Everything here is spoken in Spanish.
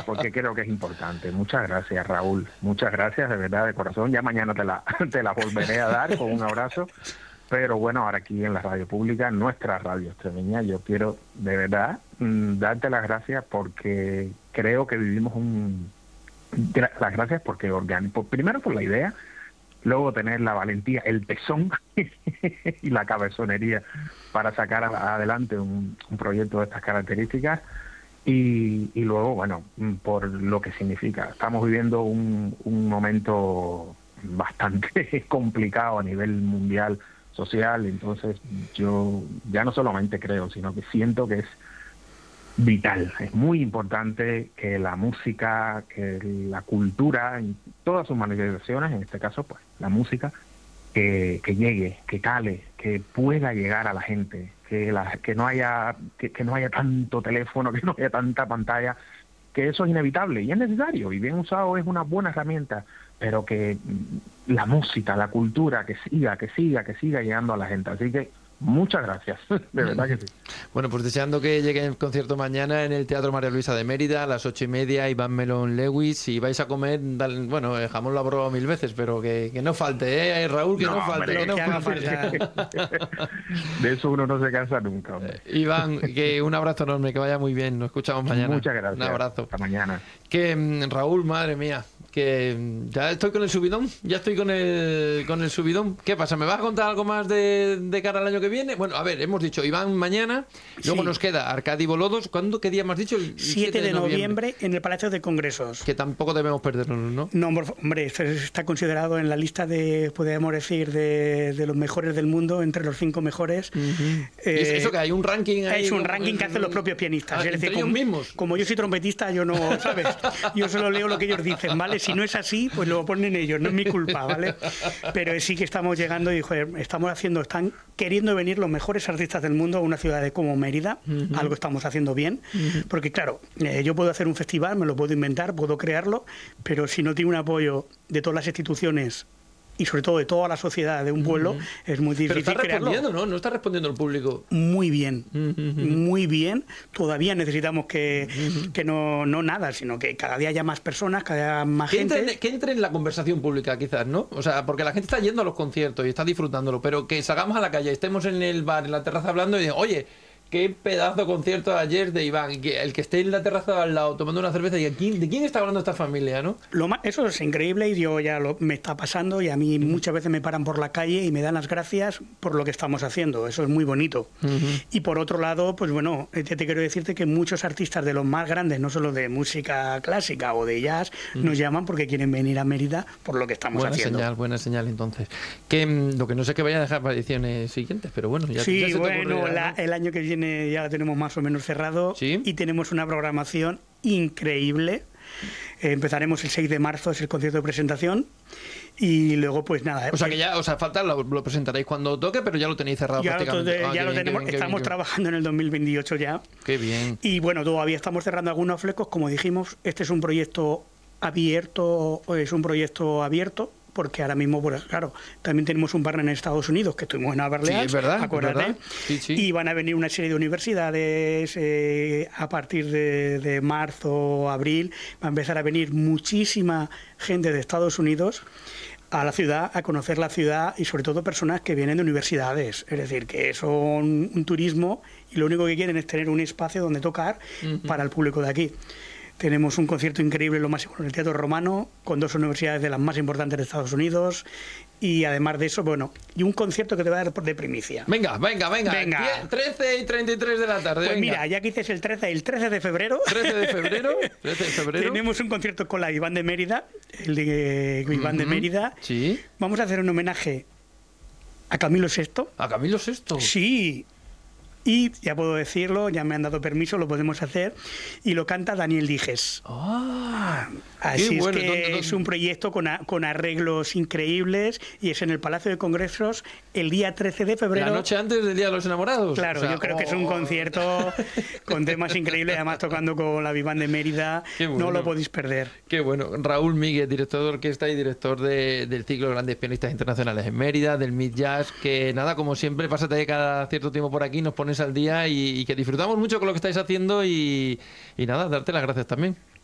porque creo que es importante. Muchas gracias, Raúl. Muchas gracias, de verdad, de corazón. Ya mañana te la volveré a dar con un abrazo. Pero bueno, ahora aquí en la radio pública, nuestra radio extremeña, yo quiero de verdad darte las gracias porque creo que vivimos las gracias porque primero por la idea, luego tener la valentía, el tesón y la cabezonería para sacar adelante un proyecto de estas características y luego, bueno, por lo que significa. Estamos viviendo un momento bastante complicado a nivel mundial, social, entonces yo ya no solamente creo, sino que siento que es vital, es muy importante que la música, que la cultura, en todas sus manifestaciones, en este caso pues la música, que llegue, que cale, que pueda llegar a la gente, que no haya tanto teléfono, que no haya tanta pantalla, que eso es inevitable y es necesario y bien usado es una buena herramienta, pero que la música, la cultura, que siga llegando a la gente. Así que muchas gracias, de verdad que sí. Bueno, pues deseando que llegue el concierto mañana en el Teatro María Luisa de Mérida a las 8:30, Iván Melón Lewis. Si vais a comer, bueno, el jamón lo he probado 1000 veces, pero que no falte, Raúl, que no falte. Que no falte. De eso uno no se cansa nunca, hombre. Iván, que un abrazo enorme, que vaya muy bien, nos escuchamos mañana. Muchas gracias. Un abrazo. Hasta mañana. Que Raúl, madre mía, que ya estoy con el subidón, con el subidón. ¿Qué pasa? ¿Me vas a contar algo más de cara al año que viene? Bueno, a ver, hemos dicho Iván mañana, luego nos queda Arcadi Bolodos. ¿Qué día me has dicho? El 7 de noviembre en el Palacio de Congresos. Que tampoco debemos perdernos, ¿no? No, hombre, esto está considerado en la lista podríamos decir, de los mejores del mundo, entre los 5 mejores. Eso que hay un ranking ahí. Es un ranking que hacen los propios pianistas. Es decir, ellos mismos. Como yo soy trompetista, yo no, ¿sabes? Yo solo leo lo que ellos dicen, ¿vale? Si no es así, pues lo ponen ellos, no es mi culpa, ¿vale? Pero sí que estamos llegando y, joder, están queriendo venir los mejores artistas del mundo a una ciudad como Mérida. Algo estamos haciendo bien, porque claro, yo puedo hacer un festival, me lo puedo inventar, puedo crearlo, pero si no tiene un apoyo de todas las instituciones y sobre todo de toda la sociedad de un pueblo, es muy difícil crearlo. Pero está respondiendo, crearlo. ¿no? No está respondiendo el público. Muy bien, muy bien. Todavía necesitamos que no nada, sino que cada día haya más personas, cada día más gente. Que entre en la conversación pública, quizás, ¿no? O sea, porque la gente está yendo a los conciertos y está disfrutándolo, pero que salgamos a la calle, estemos en el bar, en la terraza hablando y digan, oye, qué pedazo de concierto ayer de Iván, y que el que esté en la terraza al lado tomando una cerveza y ¿de quién está hablando esta familia, no? Eso es increíble y yo me está pasando y a mí muchas veces me paran por la calle y me dan las gracias por lo que estamos haciendo, eso es muy bonito. Y por otro lado, pues bueno, te quiero decirte que muchos artistas de los más grandes, no solo de música clásica o de jazz, nos llaman porque quieren venir a Mérida por lo que estamos haciendo. Buena señal entonces. Que lo que no sé que vaya a dejar para ediciones siguientes, pero bueno, ya sí, ya se bueno, te ocurrirá, ¿no? El año que viene ya lo tenemos más o menos cerrado. ¿Sí? Y tenemos una programación increíble. Empezaremos el 6 de marzo, es el concierto de presentación. Y luego, pues nada. O sea, que ya, falta, lo presentaréis cuando toque, pero ya lo tenéis cerrado prácticamente. Ya lo tenemos, estamos trabajando en el 2028 ya. Qué bien. Y bueno, todavía estamos cerrando algunos flecos. Como dijimos, este es un proyecto abierto, porque ahora mismo, pues claro, también tenemos un partner en Estados Unidos, que estuvimos en Nueva Orleans, sí, es verdad, acuérdate, ¿verdad? Sí. Y van a venir una serie de universidades a partir de marzo, abril, va a empezar a venir muchísima gente de Estados Unidos a la ciudad, a conocer la ciudad y sobre todo personas que vienen de universidades, es decir, que son un turismo y lo único que quieren es tener un espacio donde tocar para el público de aquí. Tenemos un concierto increíble, lo máximo, en el Teatro Romano, con 2 universidades de las más importantes de Estados Unidos. Y además de eso, bueno, y un concierto que te va a dar de primicia. Venga. 13 y 33 de la tarde. Pues venga. Mira, ya que dices el 13 de febrero. 13 de febrero. Tenemos un concierto con la Iván de Mérida, el de Iván de Mérida. Sí. Vamos a hacer un homenaje a Camilo VI. ¿A Camilo VI? Sí. Y ya puedo decirlo, ya me han dado permiso, lo podemos hacer. Y lo canta Daniel Dijes. Así es bueno. ¿Dónde? Es un proyecto con arreglos increíbles y es en el Palacio de Congresos el día 13 de febrero. La noche antes del Día de los Enamorados. Claro, yo creo que es un concierto con temas increíbles, además tocando con la Viván de Mérida. Bueno. No lo podéis perder. Qué bueno. Raúl Míguez, director de orquesta y director del ciclo Grandes Pianistas Internacionales en Mérida, del Mid Jazz, que nada, como siempre, pásate cada cierto tiempo por aquí, nos pones al día y que disfrutamos mucho con lo que estáis haciendo y nada, darte las gracias también.